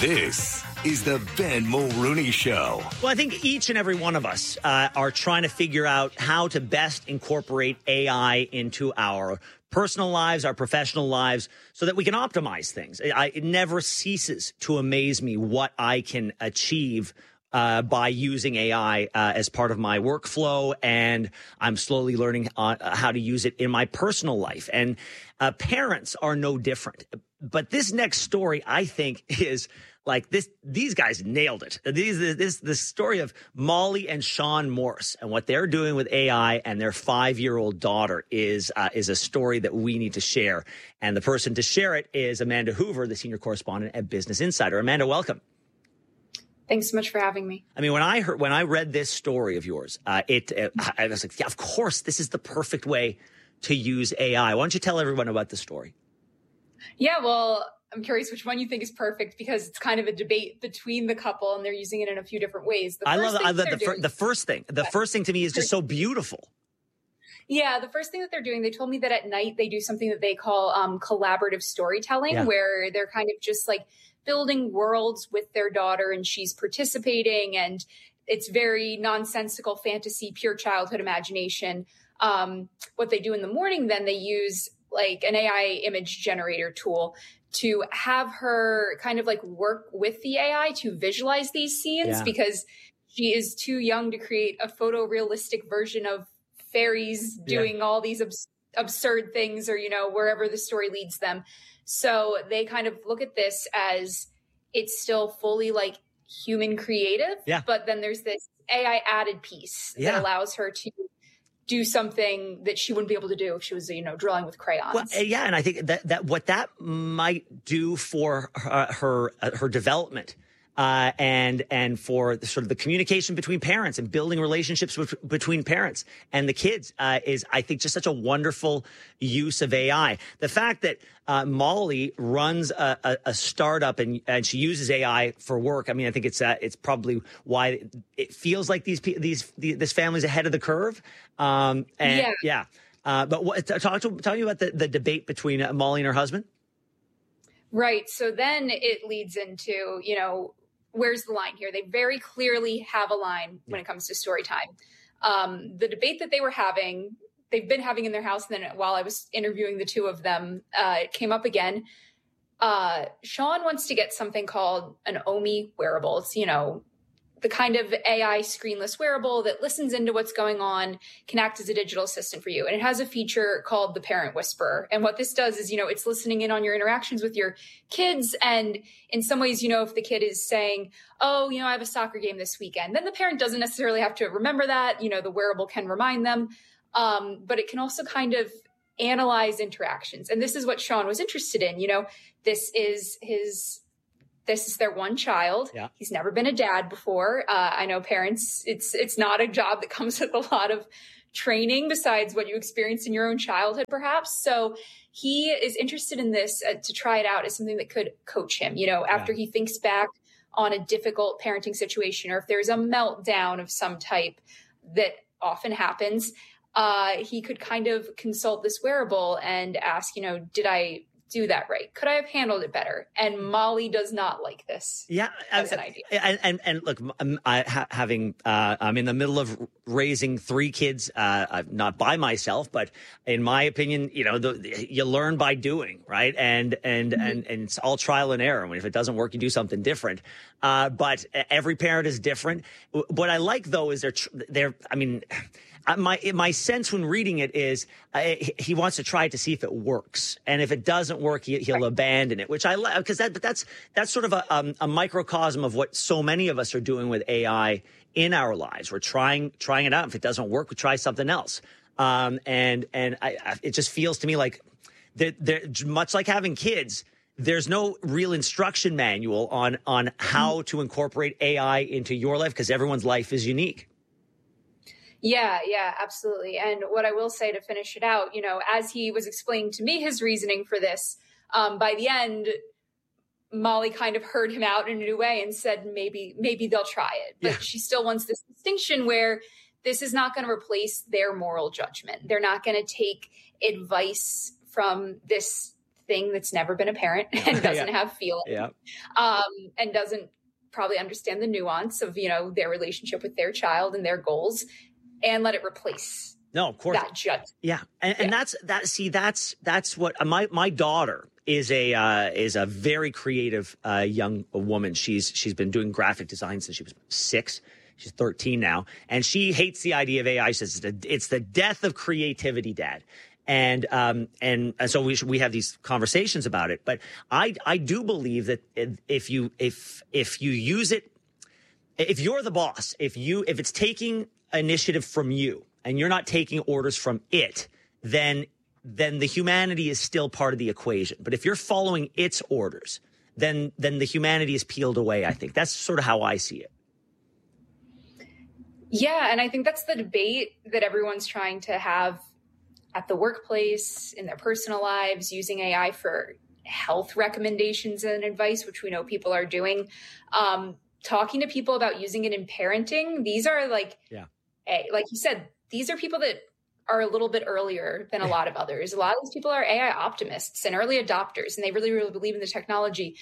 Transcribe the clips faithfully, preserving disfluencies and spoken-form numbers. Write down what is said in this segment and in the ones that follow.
This is the Ben Mulrooney Show. Well, I think each and every one of us uh, are trying to figure out how to best incorporate A I into our personal lives, our professional lives, so that we can optimize things. I, it never ceases to amaze me what I can achieve Uh, by using A I uh, as part of my workflow, and I'm slowly learning uh, how to use it in my personal life. And uh, parents are no different. But this next story, I think, is like this. These guys nailed it. These this this story of Molly and Sean Morse and what they're doing with A I and their five-year-old daughter is uh, is a story that we need to share. And the person to share it is Amanda Hoover, the senior correspondent at Business Insider. Amanda, welcome. Thanks so much for having me. I mean, when I heard, when I read this story of yours, uh, it, uh, I was like, yeah, of course, this is the perfect way to use A I. Why don't you tell everyone about the story? Yeah, well, I'm curious which one you think is perfect, because it's kind of a debate between the couple and they're using it in a few different ways. The I first love, I love the, doing, fir- the first thing. The first thing to me is just so beautiful. Yeah, the first thing that they're doing, they told me that at night they do something that they call um, collaborative storytelling, yeah. where they're kind of just like building worlds with their daughter and she's participating, and it's very nonsensical fantasy, pure childhood imagination. Um, what they do in the morning, then they use like an A I image generator tool to have her kind of like work with the A I to visualize these scenes, yeah. because she is too young to create a photorealistic version of fairies doing yeah. all these abs- absurd things, or, you know, wherever the story leads them. So they kind of look at this as it's still fully like human creative, yeah. but then there's this A I added piece yeah. that allows her to do something that she wouldn't be able to do if she was, you know, drawing with crayons. Well, yeah, and I think that that what that might do for her her, uh, her development. Uh, and and for the, sort of the communication between parents and building relationships with, between parents and the kids uh, is, I think, just such a wonderful use of A I. The fact that uh, Molly runs a, a, a startup and, and she uses A I for work, I mean, I think it's uh, it's probably why it feels like these these this family's ahead of the curve. Um, and yeah, yeah. Uh, but what, talk to tell me about the, the debate between uh, Molly and her husband. Right. So then it leads into, you know, where's the line here? They very clearly have a line when it comes to story time. Um, the debate that they were having, they've been having in their house, and then while I was interviewing the two of them, uh, it came up again. Uh, Sean wants to get something called an Omi wearable. It's, you know, the kind of A I screenless wearable that listens into what's going on, can act as a digital assistant for you. And it has a feature called the Parent Whisperer. And what this does is, you know, it's listening in on your interactions with your kids. And in some ways, you know, if the kid is saying, oh, you know, I have a soccer game this weekend, then the parent doesn't necessarily have to remember that. You know, the wearable can remind them. Um, but it can also kind of analyze interactions. And this is what Sean was interested in. You know, this is his... This is their one child. Yeah. He's never been a dad before. Uh, I know parents, it's it's not a job that comes with a lot of training besides what you experienced in your own childhood, perhaps. So he is interested in this uh, to try it out as something that could coach him, you know, after yeah. he thinks back on a difficult parenting situation, or if there's a meltdown of some type that often happens, uh, he could kind of consult this wearable and ask, you know, did I do that right? Could I have handled it better? And Molly does not like this. Yeah, as an idea. And and, and look, I'm, I, ha, having uh, I'm in the middle of raising three kids, uh, not by myself, but in my opinion, you know, the, you learn by doing, right? And and mm-hmm. and and it's all trial and error. I mean, if it doesn't work, you do something different. Uh, but every parent is different. What I like though is they're they're. I mean. My my sense when reading it is uh, he wants to try to see if it works, and if it doesn't work, he, he'll right. abandon it. Which I like, because that but that's that's sort of a um, a microcosm of what so many of us are doing with A I in our lives. We're trying trying it out. If it doesn't work, we try something else. Um, and and I, I, it just feels to me like they're, they're much like having kids. There's no real instruction manual on on how to incorporate A I into your life, because everyone's life is unique. Yeah, yeah, absolutely. And what I will say to finish it out, you know, as he was explaining to me his reasoning for this, um, by the end, Molly kind of heard him out in a new way and said, maybe, maybe they'll try it. But yeah. she still wants this distinction where this is not going to replace their moral judgment. They're not going to take advice from this thing that's never been a parent and doesn't yeah. have feeling, yeah. um, and doesn't probably understand the nuance of, you know, their relationship with their child and their goals, and let it replace no, of course. that judgment. Yeah. And, and yeah. that's that. See, that's that's what my my daughter is a uh, is a very creative uh, young woman. She's she's been doing graphic design since she was six. She's thirteen now, and she hates the idea of A I. She says it's the, it's the death of creativity, Dad. And um and, and so we we have these conversations about it. But I I do believe that if you if if you use it, if you're the boss, if you if it's taking initiative from you and you're not taking orders from it, then then the humanity is still part of the equation. But if you're following its orders, then then the humanity is peeled away. I think that's sort of how I see it. Yeah, and I think that's the debate that everyone's trying to have at the workplace, in their personal lives, using A I for health recommendations and advice, which we know people are doing. Um, talking to people about using it in parenting, these are like, yeah. a, like you said, these are people that are a little bit earlier than a lot of others. A lot of these people are A I optimists and early adopters, and they really, really believe in the technology.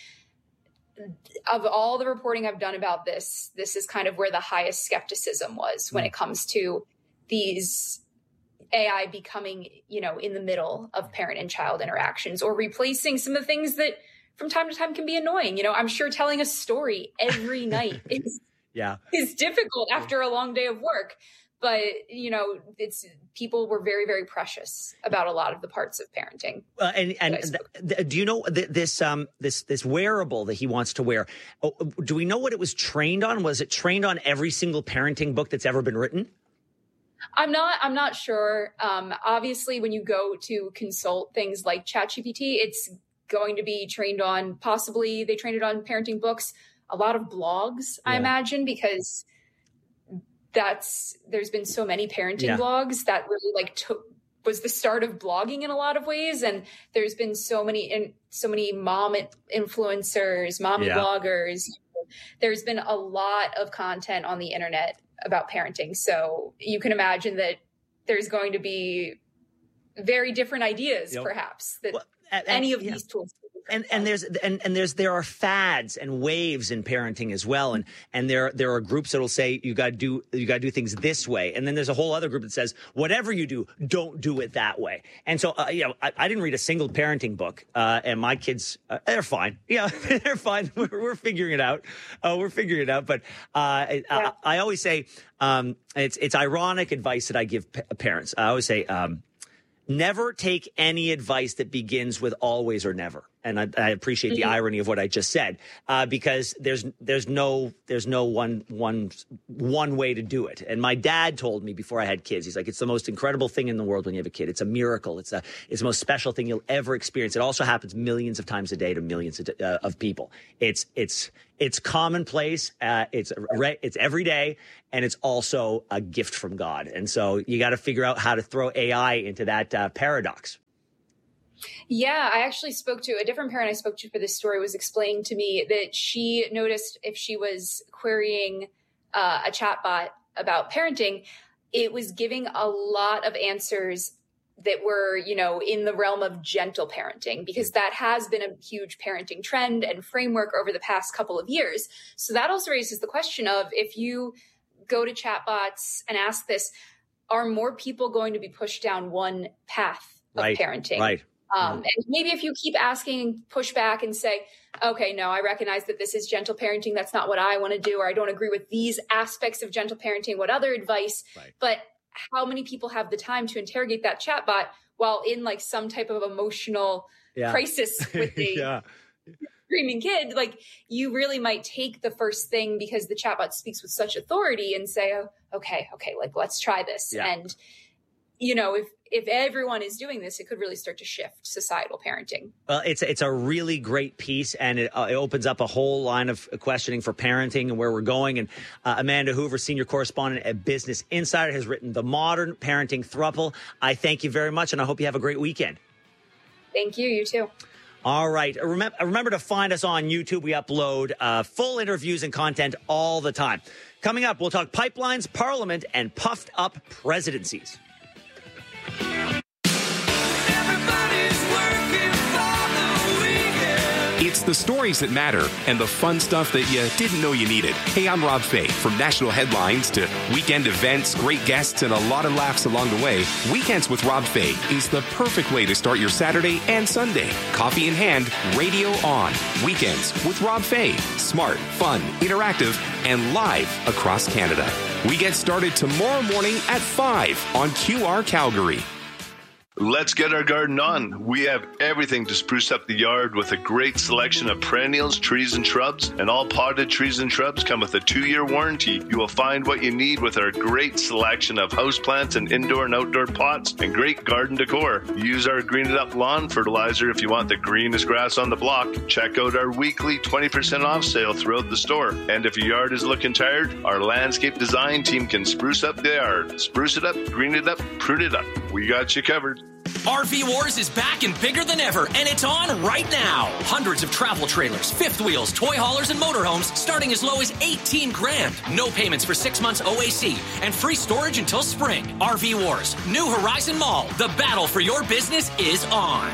Of all the reporting I've done about this, this is kind of where the highest skepticism was when mm. it comes to these A I becoming, you know, in the middle of parent and child interactions, or replacing some of the things that from time to time can be annoying. You know, I'm sure telling a story every night is, yeah. is difficult after a long day of work. But, you know, it's people were very, very precious about a lot of the parts of parenting. Uh, and and th- th- do you know th- this um this this wearable that he wants to wear? Oh, do we know what it was trained on? Was it trained on every single parenting book that's ever been written? I'm not. I'm not sure. Um, obviously, when you go to consult things like ChatGPT, it's going to be trained on. Possibly, they trained it on parenting books. A lot of blogs, yeah. I imagine, because that's there's been so many parenting yeah. blogs that really like took was the start of blogging in a lot of ways, and there's been so many and so many mom influencers, mommy yeah. bloggers. There's been a lot of content on the internet about parenting. So you can imagine that there's going to be very different ideas, yep. perhaps, that well, and, any of yeah. these tools. And and there's and, and there's there are fads and waves in parenting as well, and and there there are groups that'll say you got to do you got to do things this way, and then there's a whole other group that says whatever you do, don't do it that way. And so uh, you know, I, I didn't read a single parenting book, uh, and my kids uh, they're fine, yeah, they're fine. We're, we're figuring it out, uh, we're figuring it out. But uh, yeah. I, I always say um, it's it's ironic advice that I give p- parents. I always say. Um, Never take any advice that begins with always or never. And I, I appreciate the mm-hmm. irony of what I just said, uh, because there's there's no there's no one one one way to do it. And my dad told me before I had kids, he's like, it's the most incredible thing in the world when you have a kid. It's a miracle. It's a it's the most special thing you'll ever experience. It also happens millions of times a day to millions of, uh, of people. It's it's it's commonplace. Uh, it's it's every day, and it's also a gift from God. And so you got to figure out how to throw A I into that uh, paradox. Yeah, I actually spoke to a different parent I spoke to for this story was explaining to me that she noticed if she was querying uh, a chatbot about parenting, it was giving a lot of answers that were, you know, in the realm of gentle parenting, because that has been a huge parenting trend and framework over the past couple of years. So that also raises the question of, if you go to chatbots and ask this, are more people going to be pushed down one path of right, parenting? Right. Um, and maybe if you keep asking and push back and say, okay, no, I recognize that this is gentle parenting. That's not what I want to do. Or I don't agree with these aspects of gentle parenting. What other advice? Right. But how many people have the time to interrogate that chatbot while in like some type of emotional yeah. crisis with the yeah. screaming kid? Like, you really might take the first thing because the chatbot speaks with such authority and say, oh, okay, okay, like, let's try this. Yeah. And, you know, if, if everyone is doing this, it could really start to shift societal parenting. Well, it's it's a really great piece, and it, uh, it opens up a whole line of questioning for parenting and where we're going. And uh, Amanda Hoover, senior correspondent at Business Insider, has written The Modern Parenting Throuple. I thank you very much, and I hope you have a great weekend. Thank you. You too. All right. Remember, remember to find us on YouTube. We upload uh, full interviews and content all the time. Coming up, we'll talk pipelines, Parliament, and puffed up presidencies. Everybody's working for the It's the stories that matter and the fun stuff that you didn't know you needed. Hey, I'm Rob Fay. From national headlines to weekend events, great guests, and a lot of laughs along the way, Weekends with Rob Fay is the perfect way to start your Saturday and Sunday. Coffee in hand, radio on. Weekends with Rob Fay. Smart, fun, interactive, and live across Canada. We get started tomorrow morning at five on Q R Calgary. Let's get our garden on. We have everything to spruce up the yard with a great selection of perennials, trees, and shrubs. And all potted trees and shrubs come with a two-year warranty. You will find what you need with our great selection of houseplants and indoor and outdoor pots and great garden decor. Use our Green It Up lawn fertilizer if you want the greenest grass on the block. Check out our weekly twenty percent off sale throughout the store. And if your yard is looking tired, our landscape design team can spruce up the yard. Spruce it up, green it up, prune it up. We got you covered. R V Wars is back and bigger than ever, and it's on right now. Hundreds of travel trailers, fifth wheels, toy haulers, and motorhomes starting as low as eighteen grand. No payments for six months O A C, and free storage until spring. R V Wars, New Horizon Mall. The battle for your business is on.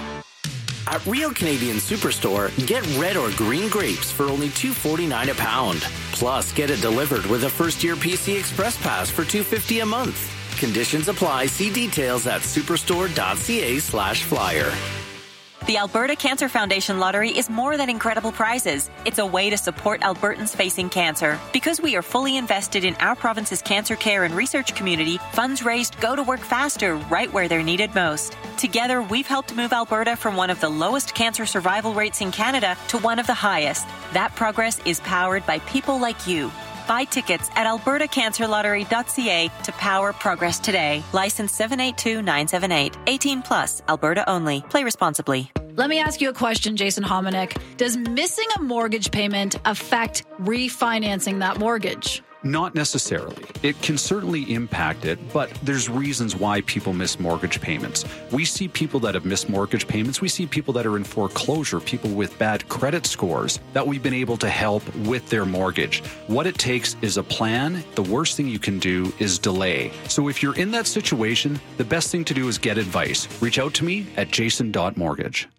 At Real Canadian Superstore, get red or green grapes for only two forty-nine a pound. Plus, get it delivered with a first-year P C Express Pass for two fifty a month. Conditions apply. See details at superstore.ca slash flyer. The Alberta Cancer Foundation Lottery is more than incredible prizes. It's a way to support Albertans facing cancer. Because we are fully invested in our province's cancer care and research community, funds raised go to work faster right where they're needed most. Together, we've helped move Alberta from one of the lowest cancer survival rates in Canada to one of the highest. That progress is powered by people like you. Buy tickets at alberta cancer lottery dot c a to power progress today. License seven eight two nine seven eight. eighteen plus, Alberta only. Play responsibly. Let me ask you a question, Jason Hominick. Does missing a mortgage payment affect refinancing that mortgage? Not necessarily. It can certainly impact it, but there's reasons why people miss mortgage payments. We see people that have missed mortgage payments. We see people that are in foreclosure, people with bad credit scores that we've been able to help with their mortgage. What it takes is a plan. The worst thing you can do is delay. So if you're in that situation, the best thing to do is get advice. Reach out to me at jason dot mortgage.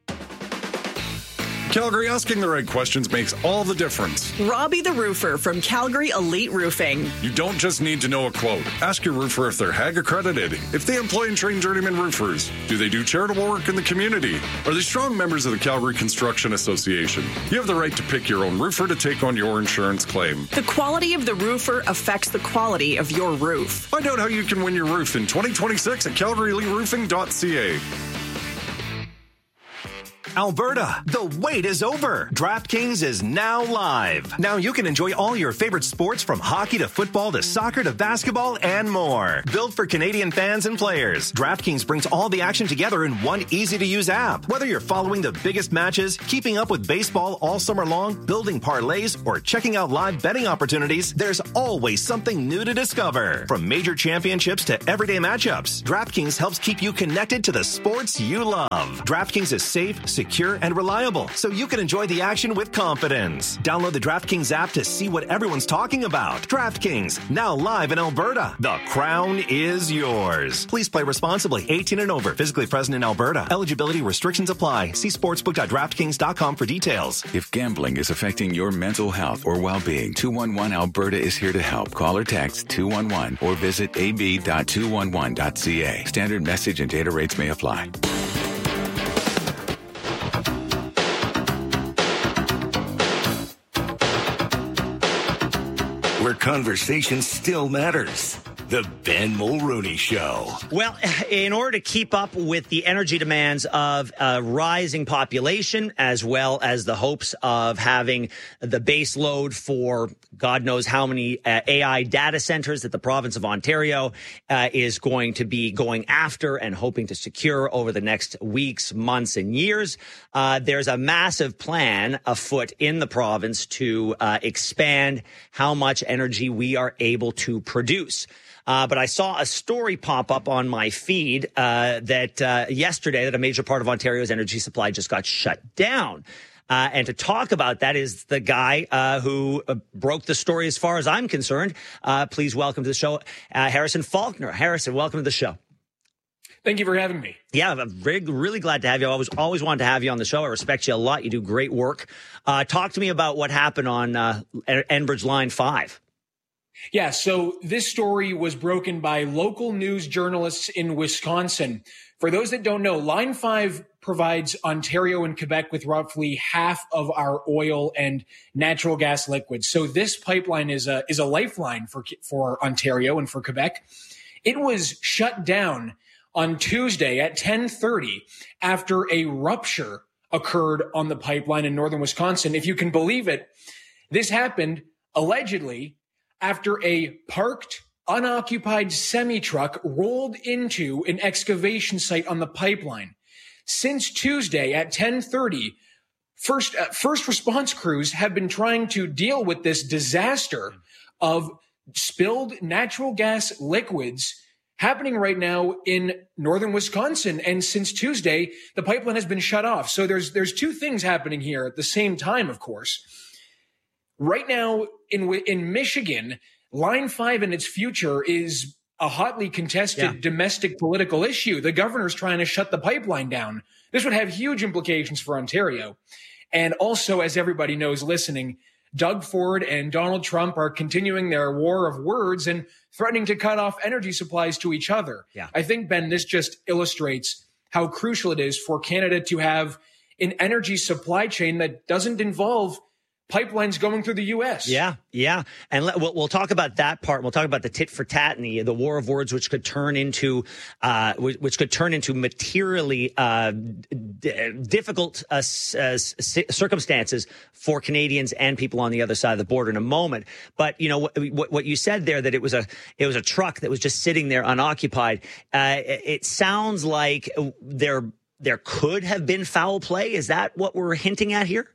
Calgary, asking the right questions makes all the difference. Robbie the Roofer from Calgary Elite Roofing. You don't just need to know a quote. Ask your roofer if they're H A G accredited, if they employ and train journeyman roofers. Do they do charitable work in the community? Are they strong members of the Calgary Construction Association? You have the right to pick your own roofer to take on your insurance claim. The quality of the roofer affects the quality of your roof. Find out how you can win your roof in twenty twenty-six at calgary elite roofing dot c a. Alberta, the wait is over. DraftKings is now live. Now you can enjoy all your favorite sports from hockey to football to soccer to basketball and more. Built for Canadian fans and players, DraftKings brings all the action together in one easy-to-use app. Whether you're following the biggest matches, keeping up with baseball all summer long, building parlays, or checking out live betting opportunities, there's always something new to discover. From major championships to everyday matchups, DraftKings helps keep you connected to the sports you love. DraftKings is safe, secure, and reliable, so you can enjoy the action with confidence. Download the DraftKings app to see what everyone's talking about. DraftKings, now live in Alberta. The crown is yours. Please play responsibly. eighteen and over. Physically present in Alberta. Eligibility restrictions apply. See sportsbook dot draftkings dot com for details. If gambling is affecting your mental health or well-being, two one one Alberta is here to help. Call or text two one one or visit a b dot two one one dot c a. Standard message and data rates may apply. Where conversation still matters. The Ben Mulrooney Show. Well, in order to keep up with the energy demands of a rising population, as well as the hopes of having the base load for God knows how many uh, A I data centers that the province of Ontario uh, is going to be going after and hoping to secure over the next weeks, months, and years, uh, there's a massive plan afoot in the province to uh, expand how much energy we are able to produce. Uh, but I saw a story pop up on my feed uh, that uh, yesterday that a major part of Ontario's energy supply just got shut down. Uh, and to talk about that is the guy uh, who uh, broke the story as far as I'm concerned. Uh, please welcome to the show, uh, Harrison Faulkner. Harrison, welcome to the show. Thank you for having me. Yeah, I'm very, really glad to have you. I always, always wanted to have you on the show. I respect you a lot. You do great work. Uh, talk to me about what happened on uh, Enbridge Line five. Yeah, so this story was broken by local news journalists in Wisconsin. For those that don't know, Line five provides Ontario and Quebec with roughly half of our oil and natural gas liquids. So this pipeline is a is a lifeline for for Ontario and for Quebec. It was shut down on Tuesday at ten thirty after a rupture occurred on the pipeline in northern Wisconsin. If you can believe it, this happened allegedly after a parked, unoccupied semi-truck rolled into an excavation site on the pipeline. Since Tuesday at ten thirty, first, uh, first response crews have been trying to deal with this disaster of spilled natural gas liquids happening right now in northern Wisconsin. And since Tuesday, the pipeline has been shut off. So there's there's two things happening here at the same time, of course. Right now in in Michigan, Line five and its future is a hotly contested yeah. domestic political issue. The governor's trying to shut the pipeline down. This would have huge implications for Ontario. And also, as everybody knows listening, Doug Ford and Donald Trump are continuing their war of words and threatening to cut off energy supplies to each other. Yeah. I think, Ben, this just illustrates how crucial it is for Canada to have an energy supply chain that doesn't involve pipelines going through the U S. Yeah, yeah. And let, we'll, we'll talk about that part. We'll talk about the tit for tat and the, the war of words, which could turn into, uh, which could turn into materially uh, d- difficult uh, uh, circumstances for Canadians and people on the other side of the border in a moment. But, you know, what, what you said there, that it was a, it was a truck that was just sitting there unoccupied. Uh, it, it sounds like there, there could have been foul play. Is that what we're hinting at here?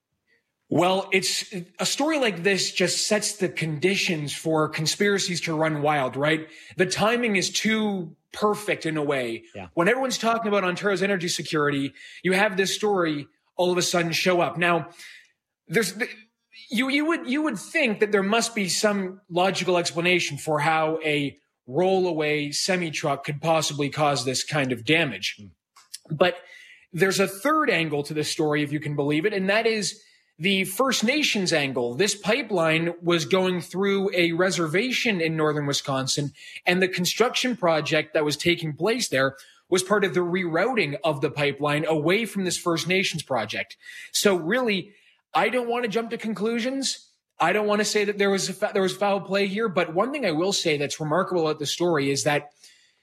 Well, it's a story like this just sets the conditions for conspiracies to run wild, right? The timing is too perfect in a way. Yeah. When everyone's talking about Ontario's energy security, you have this story all of a sudden show up. Now, there's you you would you would think that there must be some logical explanation for how a rollaway semi-truck could possibly cause this kind of damage. Mm. But there's a third angle to this story, if you can believe it, and that is the First Nations angle. This pipeline was going through a reservation in northern Wisconsin, and the construction project that was taking place there was part of the rerouting of the pipeline away from this First Nations project. So really, I don't want to jump to conclusions. I don't want to say that there was a fa- there was foul play here, but one thing I will say that's remarkable about the story is that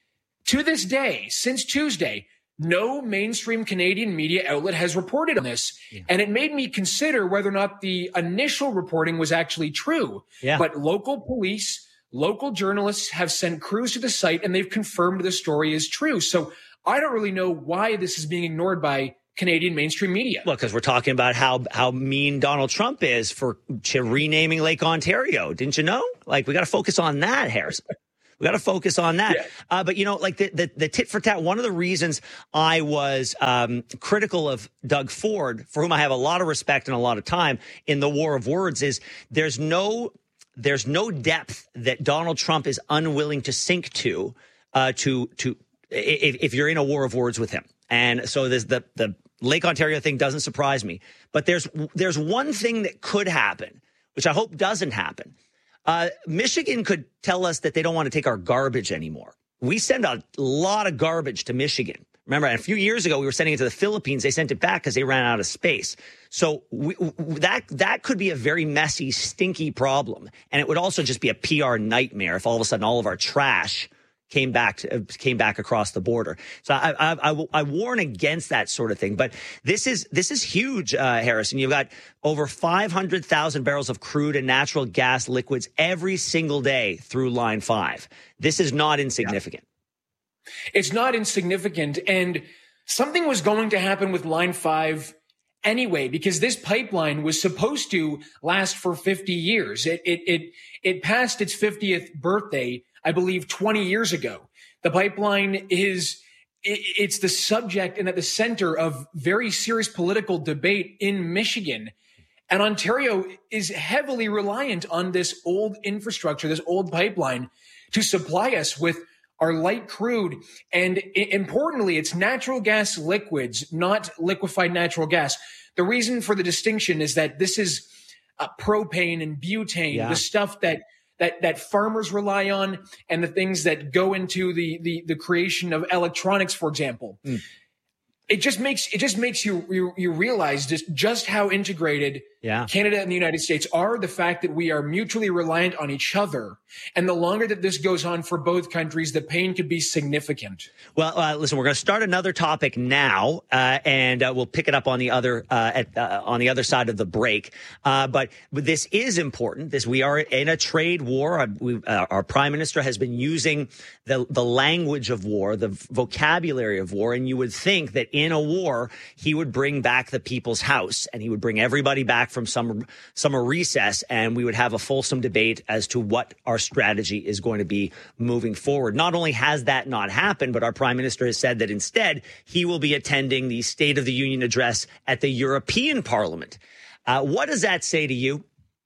to this day, since Tuesday, no mainstream Canadian media outlet has reported on this. Yeah. And it made me consider whether or not the initial reporting was actually true. Yeah. But local police, local journalists have sent crews to the site and they've confirmed the story is true. So I don't really know why this is being ignored by Canadian mainstream media. Well, because we're talking about how how mean Donald Trump is for renaming Lake Ontario. Didn't you know? Like, we got to focus on that, Harrison. We got to focus on that. Yeah. Uh, but, you know, like the, the, the tit for tat, one of the reasons I was um, critical of Doug Ford, for whom I have a lot of respect and a lot of time in the war of words, is there's no there's no depth that Donald Trump is unwilling to sink to, uh, to to if, if you're in a war of words with him. And so there's the the Lake Ontario thing doesn't surprise me. But there's there's one thing that could happen, which I hope doesn't happen. Uh, Michigan could tell us that they don't want to take our garbage anymore. We send a lot of garbage to Michigan. Remember, a few years ago, we were sending it to the Philippines. They sent it back because they ran out of space. So we, that that could be a very messy, stinky problem. And it would also just be a P R nightmare if all of a sudden all of our trash came back to, came back across the border. So I, I, I, I warn against that sort of thing. But this is this is huge, uh, Harrison. You've got over five hundred thousand barrels of crude and natural gas liquids every single day through Line five. This is not insignificant. Yeah. It's not insignificant. And something was going to happen with Line five anyway, because this pipeline was supposed to last for fifty years. It it it, it passed its fiftieth birthday, I believe, twenty years ago. The pipeline is, it's the subject and at the center of very serious political debate in Michigan. And Ontario is heavily reliant on this old infrastructure, this old pipeline, to supply us with are light crude. And I- importantly, it's natural gas liquids, not liquefied natural gas. The reason for the distinction is that this is uh, propane and butane, Yeah. the stuff that that that farmers rely on, and the things that go into the the, the creation of electronics, for example. Mm. It just makes it just makes you you, you realize just, just how integrated yeah. Canada and the United States are, the fact that we are mutually reliant on each other. And the longer that this goes on for both countries, the pain could be significant. Well, uh, listen, we're going to start another topic now, uh, and uh, we'll pick it up on the other uh, at, uh, on the other side of the break. Uh, but, but this is important. This we are in a trade war. Uh, we, uh, our prime minister has been using the the language of war, the vocabulary of war, and you would think that in a war he would bring back the people's house and he would bring everybody back from summer summer recess, and we would have a fulsome debate as to what our strategy is going to be moving forward. Not only has that not happened, but our prime minister has said that instead he will be attending the State of the Union address at the European Parliament. Uh, what does that say to you?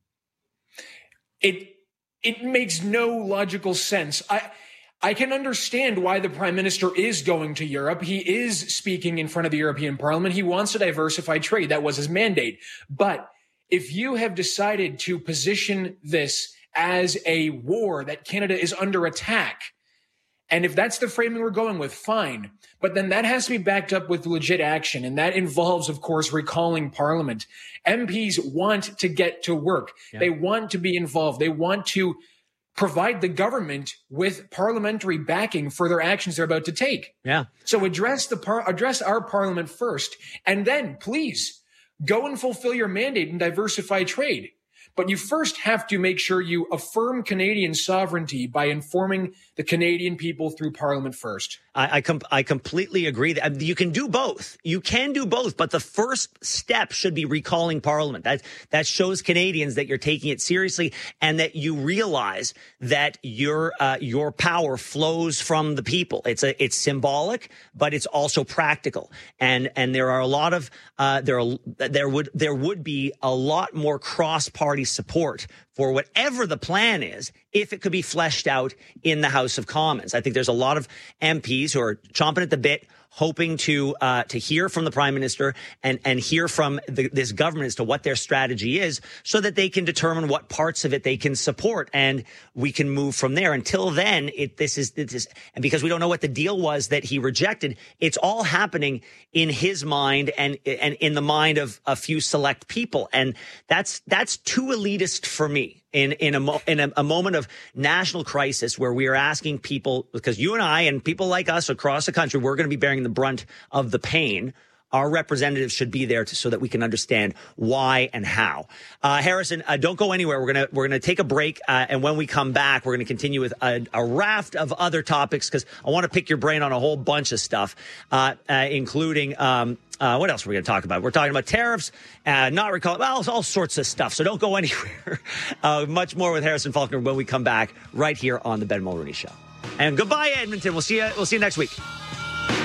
It it makes no logical sense. I I can understand why the prime minister is going to Europe. He is speaking in front of the European Parliament. He wants to diversify trade. That was his mandate. But if you have decided to position this as a war, that Canada is under attack, and if that's the framing we're going with, fine. But then that has to be backed up with legit action. And that involves, of course, recalling Parliament. M Ps want to get to work. Yeah. They want to be involved. They want to provide the government with parliamentary backing for their actions they're about to take. Yeah. So address the par- address our Parliament first, and then please go and fulfill your mandate and diversify trade. But you first have to make sure you affirm Canadian sovereignty by informing the Canadian people through Parliament first. I I, com- I completely agree that you can do both. You can do both, but the first step should be recalling Parliament. That that shows Canadians that you're taking it seriously and that you realize that your uh, your power flows from the people. It's a it's symbolic, but it's also practical. And and there are a lot of uh, there are there would there would be a lot more cross-party support for whatever the plan is if it could be fleshed out in the House of Commons. I think there's a lot of M Ps who are chomping at the bit, hoping to uh, to hear from the prime minister and and hear from the, this government as to what their strategy is, so that they can determine what parts of it they can support, and we can move from there. Until then, it this is this is, and because we don't know what the deal was that he rejected, it's all happening in his mind and and in the mind of a few select people, and that's that's too elitist for me. In in a mo- in a, a moment of national crisis where we are asking people, because you and I and people like us across the country, we're going to be bearing the brunt of the pain. Our representatives should be there to, so that we can understand why and how. Uh, Harrison, uh, don't go anywhere. We're gonna we're gonna take a break, uh, and when we come back, we're gonna continue with a, a raft of other topics, because I want to pick your brain on a whole bunch of stuff, uh, uh, including. Um, Uh, what else are we going to talk about? We're talking about tariffs, uh, not recall, well, all sorts of stuff. So don't go anywhere. Uh, much more with Harrison Faulkner when we come back right here on the Ben Mulroney Show. And goodbye, Edmonton. We'll see you. We'll see you next week.